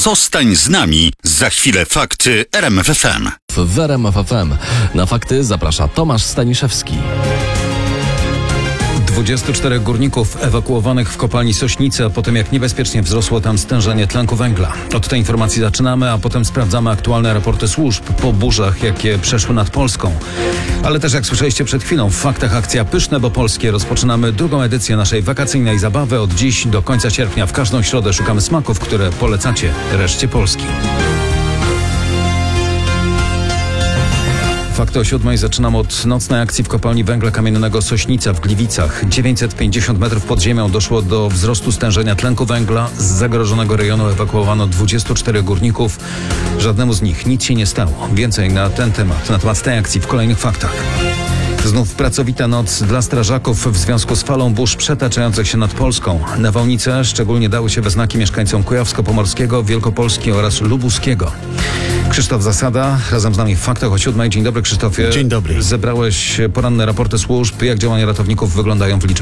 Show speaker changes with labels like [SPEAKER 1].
[SPEAKER 1] Zostań z nami. Za chwilę fakty RMF FM.
[SPEAKER 2] W RMF FM na fakty zaprasza Tomasz Staniszewski.
[SPEAKER 3] 24 górników ewakuowanych w kopalni Sośnicy, a potem jak niebezpiecznie wzrosło tam stężenie tlenku węgla. Od tej informacji zaczynamy, a potem sprawdzamy aktualne raporty służb po burzach, jakie przeszły nad Polską. Ale też jak słyszeliście przed chwilą, w faktach akcja Pyszne, bo polskie. Rozpoczynamy drugą edycję naszej wakacyjnej zabawy. Od dziś do końca sierpnia w każdą środę szukamy smaków, które polecacie reszcie Polski. Fakty o 7:00 zaczynamy od nocnej akcji w kopalni węgla kamiennego Sośnica w Gliwicach. 950 metrów pod ziemią doszło do wzrostu stężenia tlenku węgla. Z zagrożonego rejonu ewakuowano 24 górników. Żadnemu z nich nic się nie stało. Więcej na temat tej akcji w kolejnych faktach. Znów pracowita noc dla strażaków w związku z falą burz przetaczających się nad Polską. Nawałnice szczególnie dały się we znaki mieszkańcom Kujawsko-Pomorskiego, Wielkopolski oraz Lubuskiego. Krzysztof Zasada razem z nami w faktach o 7:00. Dzień dobry, Krzysztofie.
[SPEAKER 4] Dzień dobry.
[SPEAKER 3] Zebrałeś poranne raporty służb. Jak działania ratowników wyglądają w liczbie?